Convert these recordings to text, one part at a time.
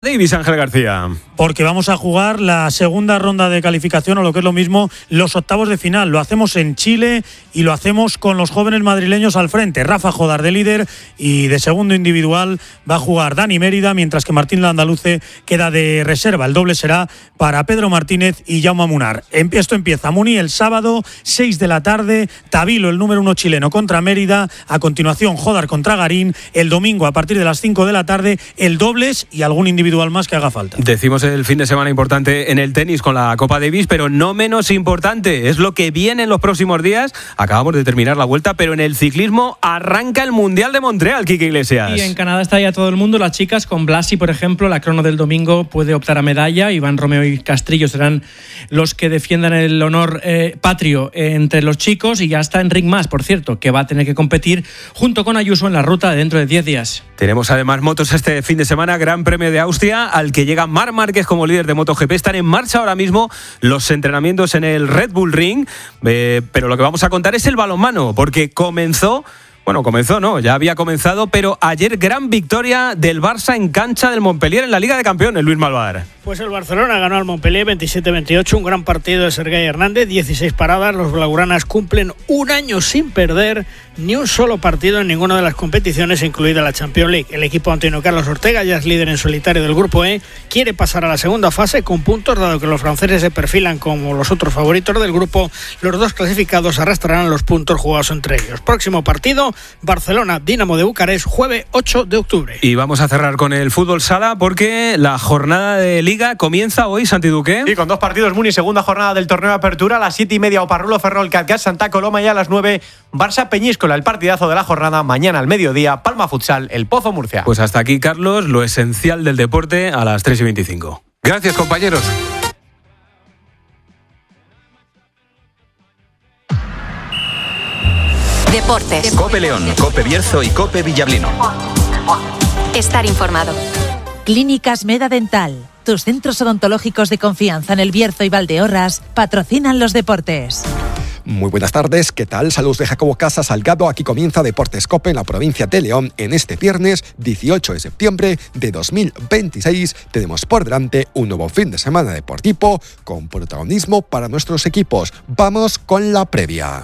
Davis, Ángel García. Porque vamos a jugar la segunda ronda de calificación, o lo que es lo mismo, los octavos de final. Lo hacemos en Chile y lo hacemos con los jóvenes madrileños al frente. Rafa Jodar de líder y de segundo individual va a jugar Dani Mérida, mientras que Martín Landaluce queda de reserva. El doble será para Pedro Martínez y Jaume Munar. Esto empieza Muni el sábado, 6 de la tarde, Tabilo, el número 1 chileno, contra Mérida. A continuación, Jodar contra Garín. El domingo, a partir de las 5 de la tarde, el dobles y algún individual más que haga falta. Decimos el fin de semana importante en el tenis con la Copa Davis, pero no menos importante es lo que viene en los próximos días. Acabamos de terminar la vuelta, pero en el ciclismo arranca el Mundial de Montreal, Quique Iglesias. Y en Canadá está ya todo el mundo. Las chicas con Blasi, por ejemplo, la crono del domingo puede optar a medalla. Iván Romeo y Castrillo serán los que defiendan el honor patrio entre los chicos. Y ya está Enric Mas, por cierto, que va a tener que competir junto con Ayuso en la ruta de dentro de 10 días. Tenemos además motos este fin de semana, Gran Premio de Austria, al que llega Marc Márquez como líder de MotoGP. Están en marcha ahora mismo los entrenamientos en el Red Bull Ring, pero lo que vamos a contar es el balonmano, porque ya había comenzado, pero ayer gran victoria del Barça en cancha del Montpellier en la Liga de Campeones, Luis Malvar. Pues el Barcelona ganó al Montpellier 27-28, un gran partido de Sergei Hernández, 16 paradas. Los blaugranas cumplen un año sin perder ni un solo partido en ninguna de las competiciones, incluida la Champions League. El equipo Antonio Carlos Ortega ya es líder en solitario del Grupo E, quiere pasar a la segunda fase con puntos, dado que los franceses se perfilan como los otros favoritos del grupo. Los dos clasificados arrastrarán los puntos jugados entre ellos. Próximo partido, Barcelona-Dinamo de Bucarest, jueves 8 de octubre. Y vamos a cerrar con el fútbol sala, porque la jornada de Liga comienza hoy, Santi Duque. Y con dos partidos, Muni, segunda jornada del torneo de apertura, a las 7:30 Oparrulo Ferrol Calcat Santa Coloma, y a las 9 Barça Peñíscola, el partidazo de la jornada. Mañana al mediodía, Palma Futsal, El Pozo Murcia. Pues hasta aquí, Carlos, lo esencial del deporte a las 3:25. Gracias, compañeros. Deportes. COPE León, COPE Bierzo y COPE Villablino. Estar informado. Clínicas Meda Dental, tus centros odontológicos de confianza en El Bierzo y Valdeorras, patrocinan los deportes. Muy buenas tardes, ¿qué tal? Saludos de Jacobo Casa Salgado. Aquí comienza Deportes COPE en la provincia de León. En este viernes 18 de septiembre de 2026 tenemos por delante un nuevo fin de semana deportivo con protagonismo para nuestros equipos. Vamos con la previa.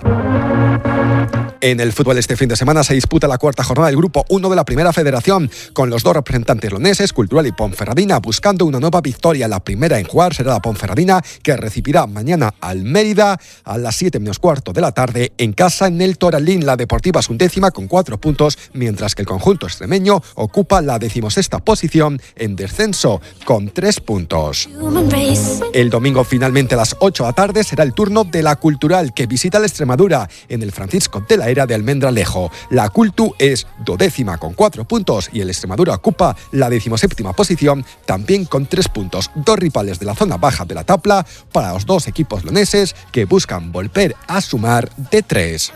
En el fútbol este fin de semana se disputa la cuarta jornada del Grupo 1 de la Primera Federación, con los dos representantes leoneses, Cultural y Ponferradina, buscando una nueva victoria. La primera en jugar será la Ponferradina, que recibirá mañana al Mérida a las 7:15 de la tarde en casa en el Toralín. La Deportiva es 11ª con 4 puntos, mientras que el conjunto extremeño ocupa la 16ª posición en descenso con 3 puntos. El domingo, finalmente a las 8 de la tarde, será el turno de la Cultural, que visita la Extremadura en el Francisco de la Era de Almendralejo. La Cultu es 12ª con 4 puntos y el Extremadura ocupa la 17ª posición también con 3 puntos. Dos rivales de la zona baja de la tabla para los dos equipos leoneses, que buscan volver a sumar de 3.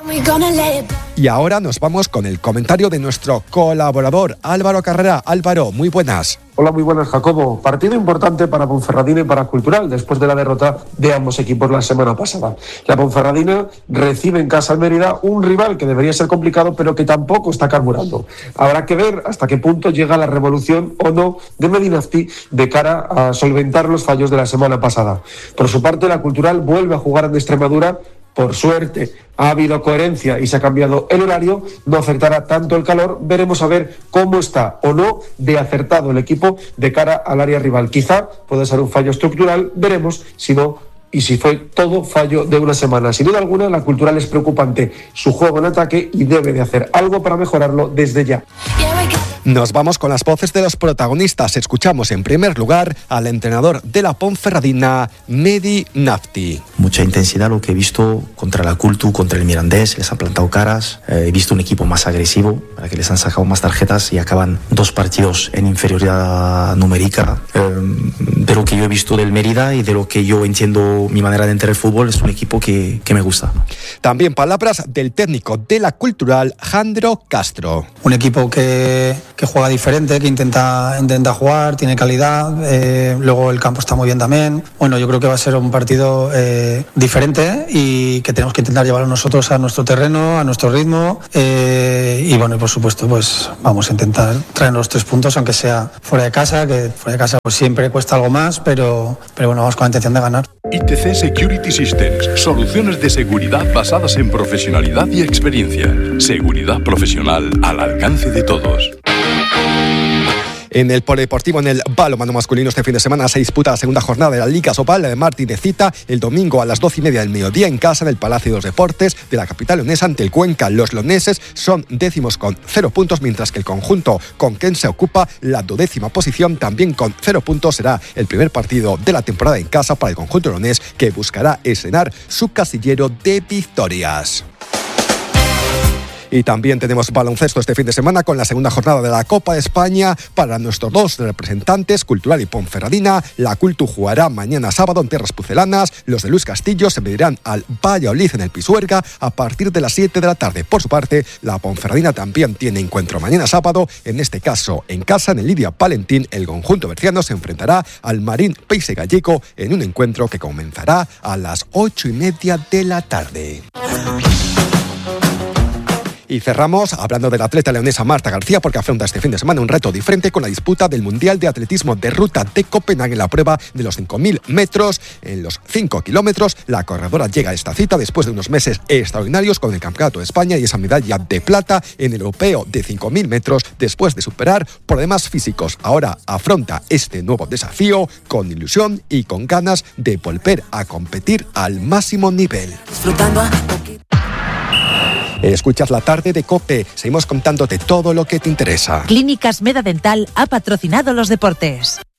Y ahora nos vamos con el comentario de nuestro colaborador Álvaro Carrera. Álvaro, muy buenas. Hola, muy buenas, Jacobo. Partido importante para Ponferradina y para Cultural después de la derrota de ambos equipos la semana pasada. La Ponferradina recibe en casa al Mérida, un rival que debería ser complicado, pero que tampoco está carburando. Habrá que ver hasta qué punto llega la revolución o no de Medinafti de cara a solventar los fallos de la semana pasada. Por su parte, la Cultural vuelve a jugar en Extremadura. Por suerte ha habido coherencia y se ha cambiado el horario, no afectará tanto el calor. Veremos a ver cómo está o no de acertado el equipo de cara al área rival. Quizá puede ser un fallo estructural, veremos si no, y si fue todo fallo de una semana. Sin duda alguna, la Cultural es preocupante su juego en ataque y debe de hacer algo para mejorarlo desde ya. Nos vamos con las voces de los protagonistas. Escuchamos en primer lugar al entrenador de la Ponferradina, Medi Nafti. Mucha intensidad lo que he visto contra la Cultu, contra el Mirandés, les han plantado caras. He visto un equipo más agresivo, para que les han sacado más tarjetas y acaban 2 partidos en inferioridad numérica. De lo que yo he visto del Mérida y de lo que yo entiendo mi manera de entender el fútbol, es un equipo que me gusta. También palabras del técnico de la Cultural, Jandro Castro. Un equipo que juega diferente, que intenta jugar, tiene calidad, luego el campo está muy bien también. Bueno, yo creo que va a ser un partido diferente y que tenemos que intentar llevarlo nosotros a nuestro terreno, a nuestro ritmo y bueno, y por supuesto pues vamos a intentar traer los 3 puntos, aunque sea fuera de casa, que fuera de casa pues siempre cuesta algo más, pero bueno, vamos con la intención de ganar. ITC Security Systems, soluciones de seguridad basadas en profesionalidad y experiencia. Seguridad profesional al alcance de todos. En el polideportivo, en el balonmano masculino, este fin de semana se disputa la segunda jornada de la Liga Sobal de Martinecita el domingo a las 12:30 del mediodía en casa en el Palacio de los Deportes de la capital leonesa ante el Cuenca. Los leoneses son décimos con 0 puntos, mientras que el conjunto conquense ocupa la 12ª posición también con 0 puntos. Será el primer partido de la temporada en casa para el conjunto leonés, que buscará estrenar su casillero de victorias. Y también tenemos baloncesto este fin de semana con la segunda jornada de la Copa de España para nuestros 2 representantes, Cultural y Ponferradina. La Cultu jugará mañana sábado en tierras pucelanas. Los de Luis Castillo se medirán al Valladolid en el Pisuerga a partir de las 7 de la tarde. Por su parte, la Ponferradina también tiene encuentro mañana sábado, en este caso en casa, en el Lidia Palentín. El conjunto berciano se enfrentará al Marín Peise Gallego en un encuentro que comenzará a las 8:30 de la tarde. Y cerramos hablando de la atleta leonesa Marta García, porque afronta este fin de semana un reto diferente con la disputa del Mundial de Atletismo de Ruta de Copenhague en la prueba de los 5.000 metros. En los 5 kilómetros, la corredora llega a esta cita después de unos meses extraordinarios con el Campeonato de España y esa medalla de plata en el europeo de 5.000 metros después de superar problemas físicos. Ahora afronta este nuevo desafío con ilusión y con ganas de volver a competir al máximo nivel. Escuchas la tarde de COPE. Seguimos contándote todo lo que te interesa. Clínicas Meda Dental ha patrocinado los deportes.